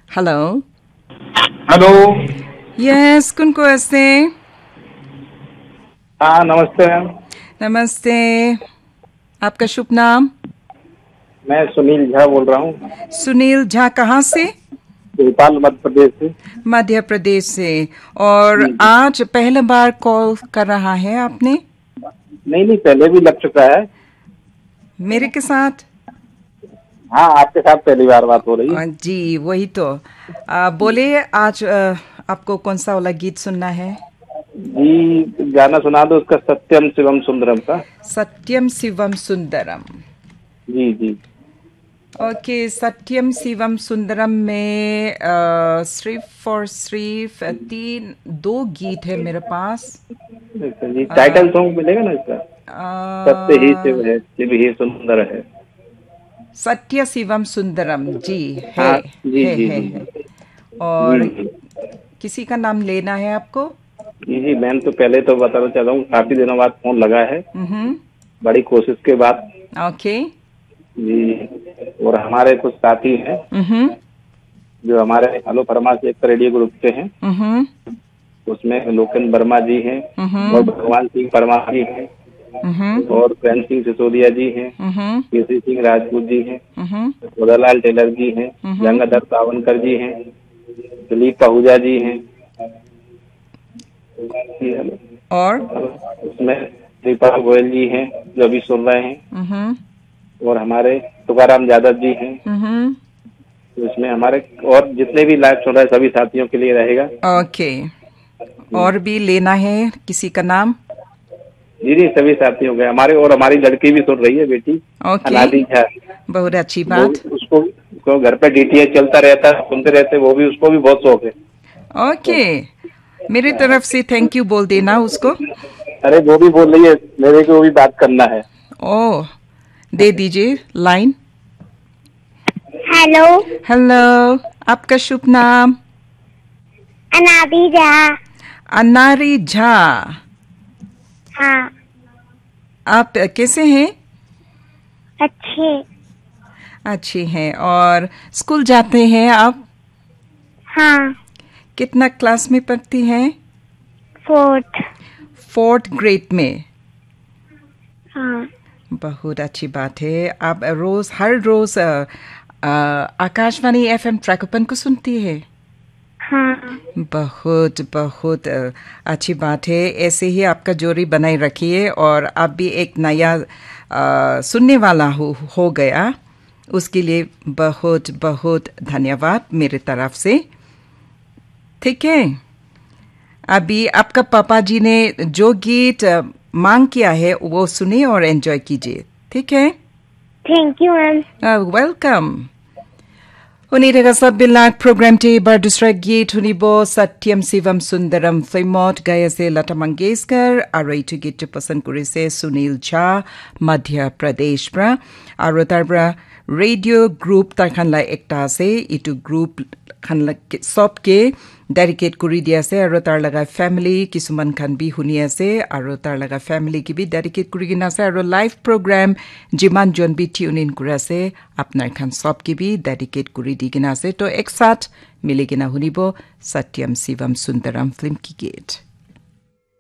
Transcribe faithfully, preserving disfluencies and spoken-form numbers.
Hello hello. Yes कुन को आसे? हाँ नमस्ते मैम। नमस्ते, आपका शुभ नाम? मैं सुनील झा बोल रहा हूँ। सुनील झा, कहाँ से? भोपाल मध्य प्रदेश से। मध्य प्रदेश से। और जी जी। आज पहला बार कॉल कर रहा है आपने? नहीं नहीं, पहले भी लग चुका है। मेरे के साथ? हाँ, आपके साथ पहली बार बात हो रही है। अ, जी वही तो। आ, बोले आज आ, आपको कौन सा वाला गीत सुनना है? जी, गाना सुना दो उसका, सत्यम शिवम सुंदरम का। सत्यम शिवम सुंदरम। जी जी। ओके, सत्यम शिवम सुंदरम में अ, सिर्फ और सिर्फ तीन दो गीत है मेरे पास। अच्छा जी, अ, टाइटल सॉन्ग मिलेगा ना इसका? सत्य ही अ, शिव है, शिव ही सुंदर है। सत्य शिवम सुंदरम जी है। हाँ जी है जी है जी। है। जी और जी। किसी का नाम लेना है आपको? जी जी मैम, तो पहले तो बताना चाहता हूँ, काफी दिनों बाद फोन लगा है, हम्म। बड़ी कोशिश के बाद। ओके। जी। और हमारे कुछ साथी हैं हम्म जो हमारे हेलो फरमाश एक रेडियो ग्रुप के हैं। हम्म उसमें लोकेन वर्मा जी हैं, और हम्म भगवान सिंह परमार जी हैं, हम्म और प्रेम सिंह सिसोदिया जी हैं, हम्म केसी सिंह राजपूत जी हैं, हम्म उदयलाल टेलर जी हैं, हम्म। गंगाधर सावनकर जी हैं, दिलीप आहूजा जी हैं। जी, हेलो। और उसमें दीपक गोयल जी हैं जो अभी सुन रहे हैं, हम्म और हमारे तुकाराम यादव जी हैं। हम्म। तो इसमें हमारे और जितने भी लाइव सुन रहे हैं सभी साथियों के लिए रहेगा। ओके। और भी लेना है किसी का नाम? जी जी, सभी साथी हो गए हमारे, और हमारी लड़की भी सुन रही है, बेटी ओके, अनादि झा। बहुत अच्छी वो बात। उसको उसको घर पे डीटीएच चलता रहता है, सुनते रहते, वो भी उसको भी बहुत शौक है। तो ओके, मेरी तरफ से थैंक यू बोल देना उसको। अरे, वो भी बोल रही है मेरे को भी बात करना है। ओह, दे दीजिए लाइन। हेलो। हेलो, आपका शुभ नाम? अनादि झा। अनारी झा। हाँ। आप कैसे हैं? अच्छे। अच्छी हैं। और स्कूल जाते हैं आप? हाँ। कितना क्लास में पढ़ती हैं? फोर्थ। फोर्थ ग्रेड में। हाँ। बहुत अच्छी बात है। आप रोज हर रोज अ, अ, आकाशवाणी एफएम ट्रैकोपन को सुनती है? हाँ। बहुत बहुत अ, अच्छी बात है। ऐसे ही आपका जोड़ी बनाए रखिए, और आप भी एक नया अ, सुनने वाला हो, हो गया, उसके लिए बहुत बहुत धन्यवाद मेरे तरफ से। ठीक है, अभी आपका पापा जी ने जो गीत अ, मांग किया है वो सुनिए और एंजॉय कीजिए। ठीक है, thank you ma'am. Welcome. Uniraga sabbilat program te bardusra git hunibo Satyam Shivam Sundaram Filmot gaya se Lata Mangeshkar arai to git to pasan kurise Sunil Jha Madhya Pradesh pra aro tarbra radio group tar khan la ekta ase itu group khan la sob ke dedicate kuri dia ase aro tar laga family kisuman khan bi huni ase aro tar laga family ki bi dedicate kuri gina ase aro live program jiman jon bi tune in kura ase apnar khan sob ki bi dedicate kuri di gina ase to ek sath mile gina hunibo Satyam Shivam Sundaram film ki gate।